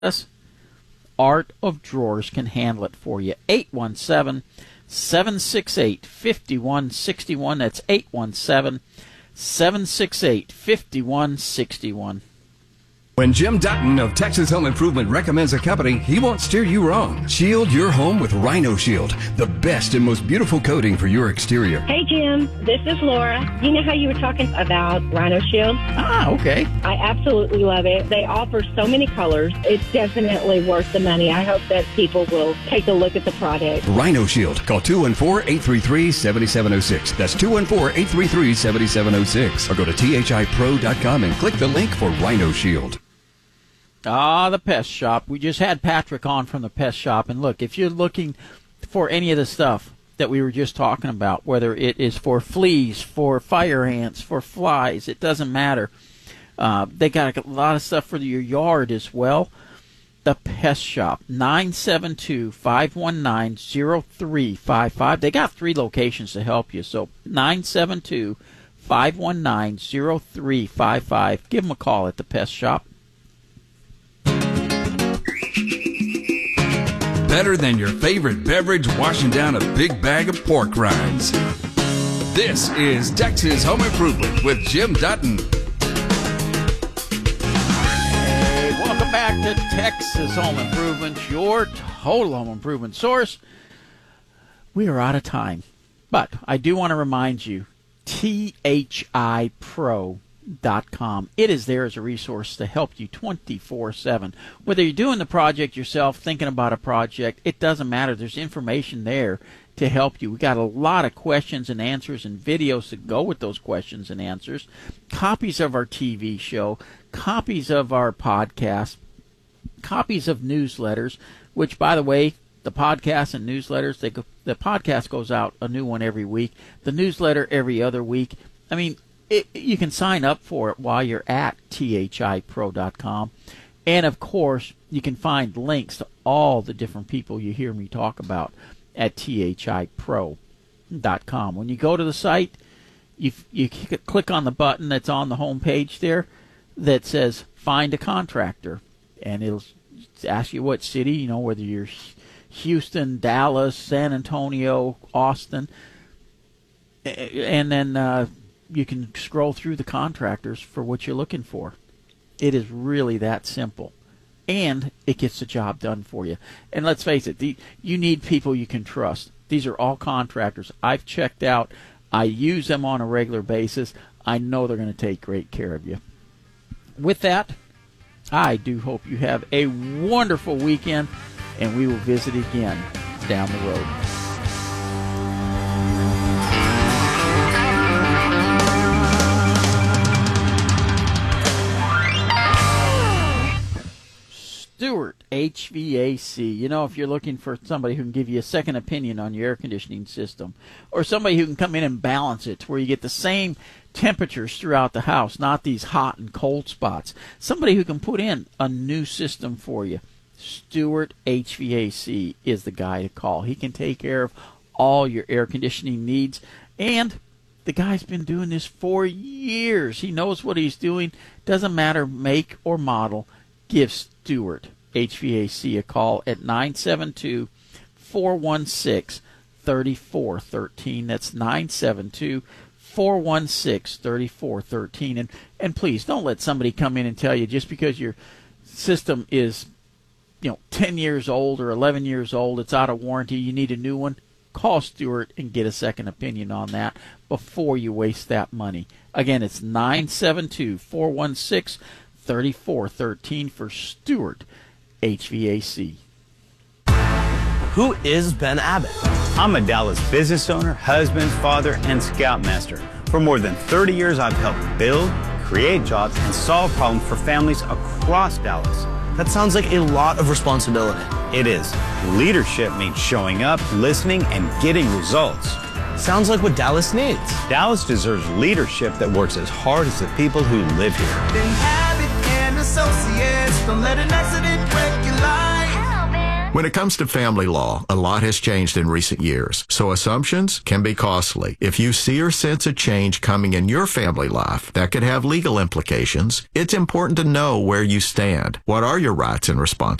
Art of Drawers can handle it for you. 817-768-5161. That's 817-768-5161. When Jim Dutton of Texas Home Improvement recommends a company, he won't steer you wrong. Shield your home with Rhino Shield, the best and most beautiful coating for your exterior. Hey, Jim. This is Laura. You know how you were talking about Rhino Shield? Okay. I absolutely love it. They offer so many colors. It's definitely worth the money. I hope that people will take a look at the product. Rhino Shield. Call 214-833-7706. That's 214-833-7706. Or go to thipro.com and click the link for Rhino Shield. The Pest Shop. We just had Patrick on from the Pest Shop. And look, if you're looking for any of the stuff that we were just talking about, whether it is for fleas, for fire ants, for flies, it doesn't matter. They got a lot of stuff for your yard as well. The Pest Shop, 972-519-0355. They got 3 locations to help you. So 972-519-0355. Give them a call at the Pest Shop. Better than your favorite beverage washing down a big bag of pork rinds. This is Texas Home Improvement with Jim Dutton. Hey, welcome back to Texas Home Improvement, your total home improvement source. We are out of time, but I do want to remind you, thipro.com. It is there as a resource to help you 24/7. Whether you're doing the project yourself, thinking about a project, it doesn't matter. There's information there to help you. We got a lot of questions and answers and videos to go with those questions and answers. Copies of our TV show, copies of our podcast, copies of newsletters, which, by the way, the podcasts and newsletters, the podcast goes out a new one every week. The newsletter every other week. I mean, you can sign up for it while you're at thipro.com. And, of course, you can find links to all the different people you hear me talk about at thipro.com. When you go to the site, you click on the button that's on the home page there that says Find a Contractor. And it'll ask you what city, whether you're Houston, Dallas, San Antonio, Austin. And then you can scroll through the contractors for what you're looking for. It is really that simple. And it gets the job done for you. And let's face it, you need people you can trust. These are all contractors I've checked out. I use them on a regular basis. I know they're going to take great care of you. With that, I do hope you have a wonderful weekend, and we will visit again down the road. Stewart HVAC. If you're looking for somebody who can give you a second opinion on your air conditioning system, or somebody who can come in and balance it to where you get the same temperatures throughout the house, not these hot and cold spots, somebody who can put in a new system for you, Stewart HVAC is the guy to call. He can take care of all your air conditioning needs, and the guy's been doing this for years. He knows what he's doing. Doesn't matter make or model. Give Stewart HVAC a call at 972-416-3413. That's 972-416-3413. And please don't let somebody come in and tell you just because your system is 10 years old or 11 years old, it's out of warranty, you need a new one. Call Stewart and get a second opinion on that before you waste that money. Again, it's 972-416-3413 for Stewart HVAC. Who is Ben Abbott? I'm a Dallas business owner, husband, father, and scoutmaster. For more than 30 years, I've helped build, create jobs, and solve problems for families across Dallas. That sounds like a lot of responsibility. It is. Leadership means showing up, listening, and getting results. Sounds like what Dallas needs. Dallas deserves leadership that works as hard as the people who live here. Ben Abbott and Associates, don't let an accident wreck your life. Hello, Ben. When it comes to family law, a lot has changed in recent years, so assumptions can be costly. If you see or sense a change coming in your family life that could have legal implications, it's important to know where you stand. What are your rights and responsibilities?